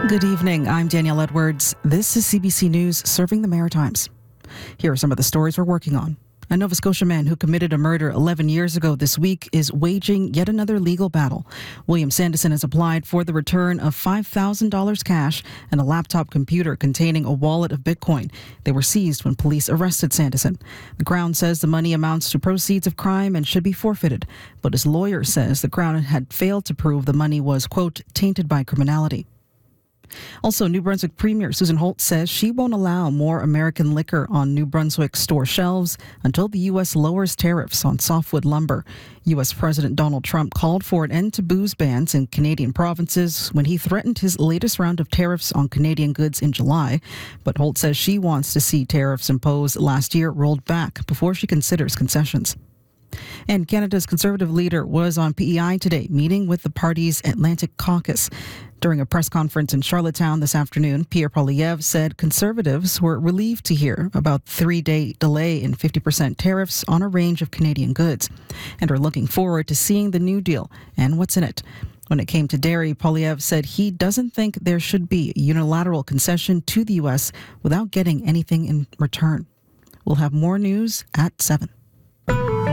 Good evening. I'm Danielle Edwards. This is CBC News serving the Maritimes. Here are some of the stories we're working on. A Nova Scotia man who committed a murder 11 years ago this week is waging yet another legal battle. William Sandison has applied for the return of $5,000 cash and a laptop computer containing a wallet of Bitcoin. They were seized when police arrested Sandison. The Crown says the money amounts to proceeds of crime and should be forfeited, but his lawyer says the Crown had failed to prove the money was, quote, tainted by criminality. Also, New Brunswick Premier Susan Holt says she won't allow more American liquor on New Brunswick store shelves until the U.S. lowers tariffs on softwood lumber. U.S. President Donald Trump called for an end to booze bans in Canadian provinces when he threatened his latest round of tariffs on Canadian goods in July. But Holt says she wants to see tariffs imposed last year rolled back before she considers concessions. And Canada's Conservative leader was on PEI today, meeting with the party's Atlantic Caucus. During a press conference in Charlottetown this afternoon, Pierre Poilievre said Conservatives were relieved to hear about the 3-day delay in 50% tariffs on a range of Canadian goods and are looking forward to seeing the new deal and what's in it. When it came to dairy, Poilievre said he doesn't think there should be a unilateral concession to the U.S. without getting anything in return. We'll have more news at 7.